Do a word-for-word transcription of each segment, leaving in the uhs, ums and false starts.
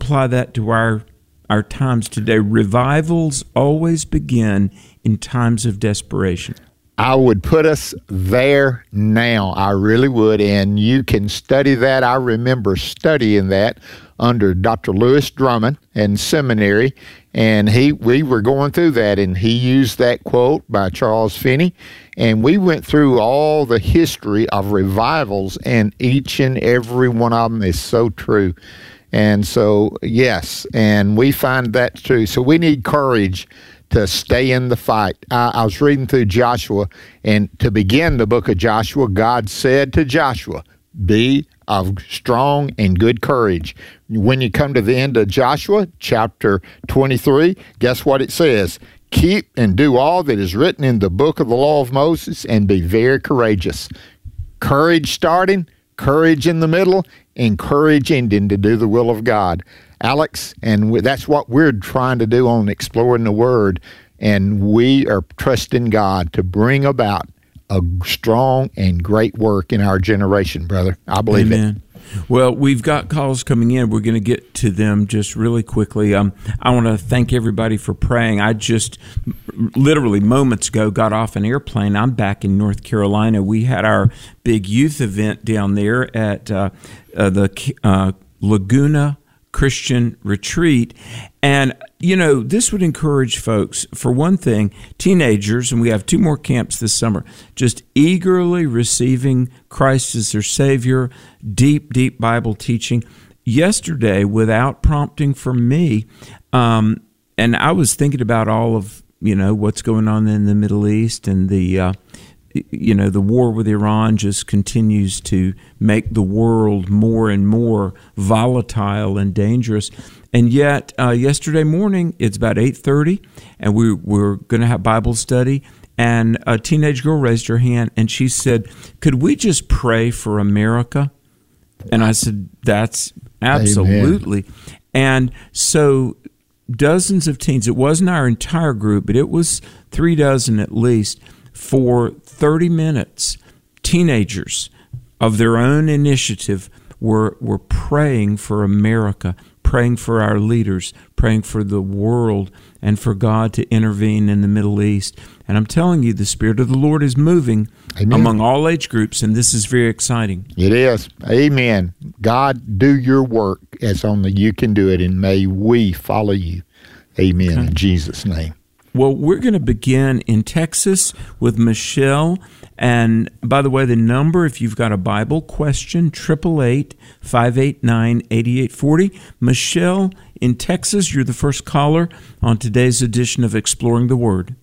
apply that to our our times today. Revivals always begin in times of desperation. I would put us there now. I really would. And you can study that. I remember studying that under Doctor Lewis Drummond in seminary. And he, we were going through that, and he used that quote by Charles Finney. And we went through all the history of revivals, and each and every one of them is so true. And so, yes, and we find that true. So we need courage to stay in the fight. I, I was reading through Joshua, and to begin the book of Joshua, God said to Joshua, be of strong and good courage. When you come to the end of Joshua, chapter twenty-three, guess what it says? Keep and do all that is written in the book of the law of Moses, and be very courageous. Courage starting, courage in the middle, and courage ending to do the will of God. Alex, and we, that's what we're trying to do on Exploring the Word, and we are trusting God to bring about a strong and great work in our generation, brother. I believe Amen. It. Well, we've got calls coming in. We're going to get to them just really quickly. Um, I want to thank everybody for praying. I just literally moments ago got off an airplane. I'm back in North Carolina. We had our big youth event down there at uh, uh, the uh, Laguna Christian Retreat. And, you know, this would encourage folks, for one thing, teenagers, and we have two more camps this summer, just eagerly receiving Christ as their Savior, deep, deep Bible teaching. Yesterday, without prompting from me, um, and I was thinking about all of, you know, what's going on in the Middle East, and the uh, you know, the war with Iran just continues to make the world more and more volatile and dangerous. And yet, uh, yesterday morning, it's about eight thirty, and we we're going to have Bible study, and a teenage girl raised her hand, and she said, could we just pray for America? And I said, that's absolutely. Amen. And so dozens of teens, it wasn't our entire group, but it was three dozen at least, for thirty minutes, teenagers of their own initiative were were praying for America, praying for our leaders, praying for the world, and for God to intervene in the Middle East. And I'm telling you, the Spirit of the Lord is moving Amen. Among all age groups, and this is very exciting. It is. Amen. God, do your work as only you can do it, and may we follow you. Amen. Okay. In Jesus' name. Well, we're going to begin in Texas with Michelle. And by the way, the number, if you've got a Bible question, eight eight eight, five eight nine, eight eight four zero. Michelle in Texas, you're the first caller on today's edition of Exploring the Word.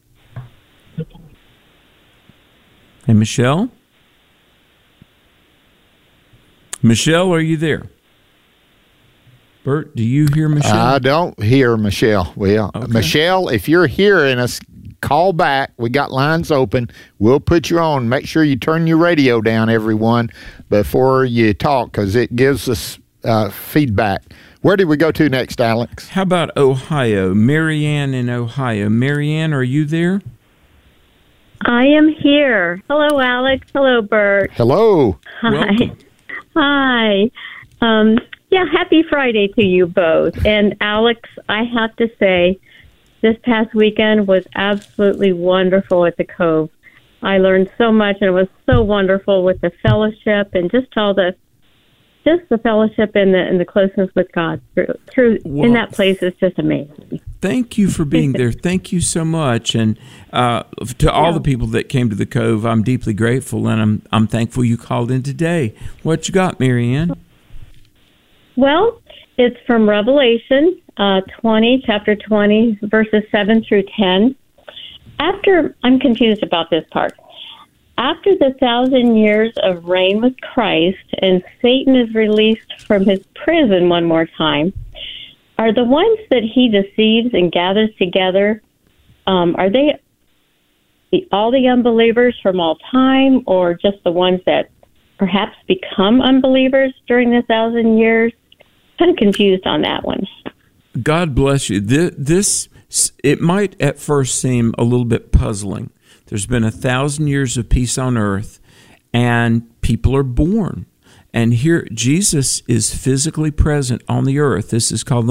Hey, Michelle? Michelle, are you there? Bert, do you hear Michelle? I don't hear Michelle. Well, okay. Michelle, if you're hearing us, call back. We got lines open. We'll put you on. Make sure you turn your radio down, everyone, before you talk, because it gives us uh, feedback. Where did we go to next, Alex? How about Ohio? Marianne in Ohio. Marianne, are you there? I am here. Hello, Alex. Hello, Bert. Hello. Hi. Welcome. Hi. Um, yeah, happy Friday to you both. And Alex, I have to say, this past weekend was absolutely wonderful at the Cove. I learned so much, and it was so wonderful with the fellowship and just all the, just the fellowship and the and the closeness with God through, through well, in that place is just amazing. Thank you for being there. Thank you so much, and uh, to all yeah. the people that came to the Cove, I'm deeply grateful, and I'm I'm thankful you called in today. What you got, Marianne? Well, it's from Revelation uh, twenty, chapter twenty, verses seven through ten. After, I'm confused about this part. After the thousand years of reign with Christ and Satan is released from his prison one more time, are the ones that he deceives and gathers together, um, are they the, all the unbelievers from all time, or just the ones that perhaps become unbelievers during the thousand years? Kind of confused on that one. God bless you. This, this, it might at first seem a little bit puzzling. There's been a thousand years of peace on earth, and people are born. And here, Jesus is physically present on the earth. This is called the